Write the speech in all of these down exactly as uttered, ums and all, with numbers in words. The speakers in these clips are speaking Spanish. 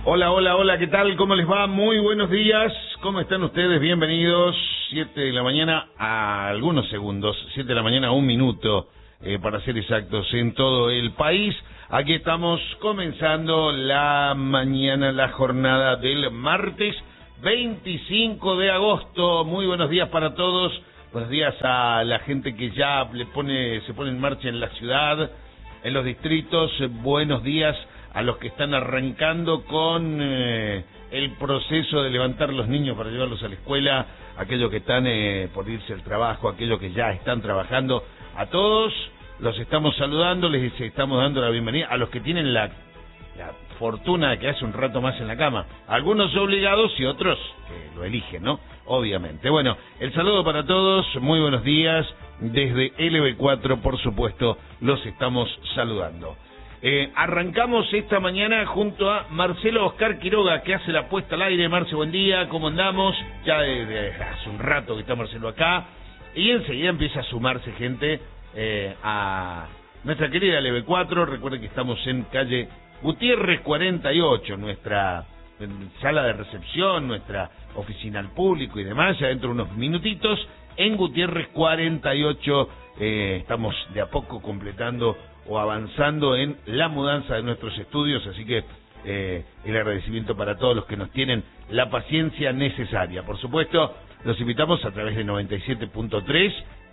Hola, hola, hola, ¿qué tal? ¿Cómo les va? Muy buenos días. ¿Cómo están ustedes? Bienvenidos. Siete de la mañana a algunos segundos. Siete de la mañana a un minuto, eh, para ser exactos, en todo el país. Aquí estamos comenzando la mañana, la jornada del martes veinticinco de agosto. Muy buenos días para todos. Buenos días a la gente que ya le pone, se pone en marcha en la ciudad, en los distritos. Buenos días a los que están arrancando con eh, el proceso de levantar los niños para llevarlos a la escuela, aquellos que están eh, por irse al trabajo, aquellos que ya están trabajando. A todos los estamos saludando, les estamos dando la bienvenida. A los que tienen la, la fortuna de quedarse un rato más en la cama, algunos obligados y otros que lo eligen, ¿no? Obviamente. Bueno, el saludo para todos, muy buenos días. Desde L B cuatro, por supuesto, los estamos saludando. Eh, arrancamos esta mañana junto a Marcelo Oscar Quiroga, que hace la puesta al aire. Marce, buen día, ¿cómo andamos? Ya desde hace un rato que está Marcelo acá. Y enseguida empieza a sumarse gente eh, a nuestra querida L B cuatro. Recuerden que estamos en calle Gutiérrez cuarenta y ocho, nuestra sala de recepción, nuestra oficina al público y demás. Ya dentro de unos minutitos, en Gutiérrez cuarenta y ocho, eh, estamos de a poco completando o avanzando en la mudanza de nuestros estudios, así que eh, el agradecimiento para todos los que nos tienen la paciencia necesaria. Por supuesto, los invitamos a través de noventa y siete punto tres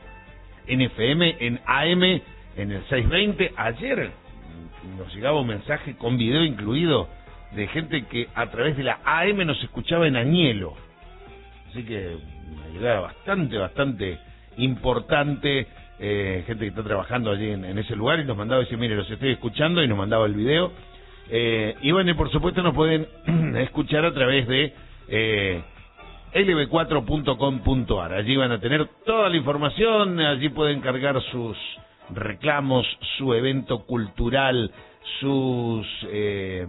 en F M, en A M, en el seiscientos veinte. Ayer nos llegaba un mensaje con video incluido de gente que a través de la A M nos escuchaba en Añelo, así que una llegada bastante, bastante importante. Eh, gente que está trabajando allí en, en ese lugar y nos mandaba decir, mire, los estoy escuchando, y nos mandaba el video. Eh, y bueno, y por supuesto nos pueden escuchar a través de eh, L B cuatro punto com punto a r. Allí van a tener toda la información, allí pueden cargar sus reclamos, su evento cultural, sus, eh,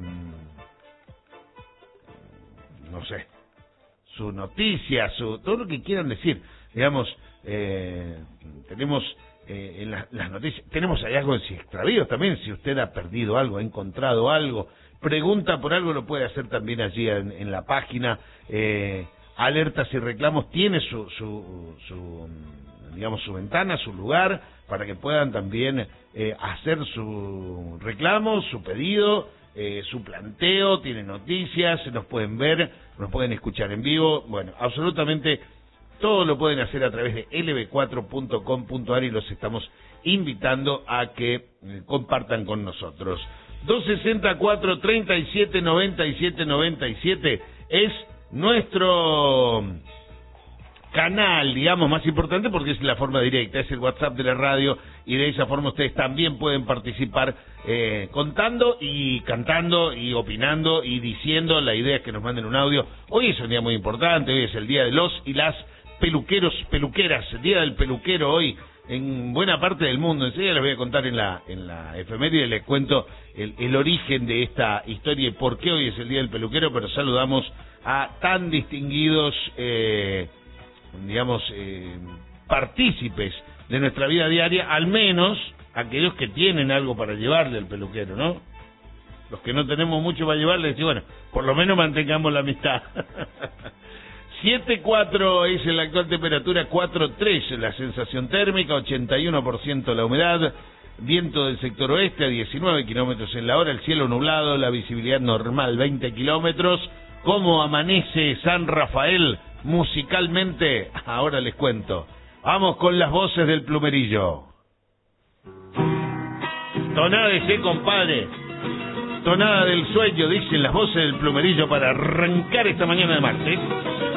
no sé, su noticia, su, todo lo que quieran decir, digamos. Eh, tenemos eh, en la, las noticias, tenemos hallazgos y extravíos también. Si usted ha perdido algo, ha encontrado algo, pregunta por algo, lo puede hacer también allí en, en la página. eh, Alertas y reclamos tiene su, su, su, digamos, su ventana, su lugar, para que puedan también eh, hacer su reclamo, su pedido, eh, su planteo. Tiene noticias, nos pueden ver, nos pueden escuchar en vivo. Bueno, absolutamente todo lo pueden hacer a través de L B cuatro punto com punto a r y los estamos invitando a que eh, compartan con nosotros. dos sesenta y cuatro, treinta y siete, noventa y siete, noventa y siete es nuestro canal, digamos, más importante, porque es la forma directa, es el WhatsApp de la radio, y de esa forma ustedes también pueden participar eh, contando y cantando y opinando y diciendo. La idea es que nos manden un audio. Hoy es un día muy importante, hoy es el día de los y las peluqueros, peluqueras, el día del peluquero hoy en buena parte del mundo. Enseguida les voy a contar en la en la efeméride, les cuento el, el origen de esta historia y por qué hoy es el día del peluquero, pero saludamos a tan distinguidos, eh, digamos, eh, partícipes de nuestra vida diaria, al menos aquellos que tienen algo para llevarle al peluquero, ¿no? Los que no tenemos mucho para llevarle, decir, bueno, por lo menos mantengamos la amistad. siete cuatro es la actual temperatura, cuatro tres la sensación térmica, ochenta y uno por ciento la humedad, viento del sector oeste a diecinueve kilómetros en la hora, el cielo nublado, la visibilidad normal veinte kilómetros. ¿Cómo amanece San Rafael musicalmente? Ahora les cuento. Vamos con las voces del Plumerillo. Tonada de ese compadre, tonada del sueño, dicen las voces del Plumerillo para arrancar esta mañana de martes.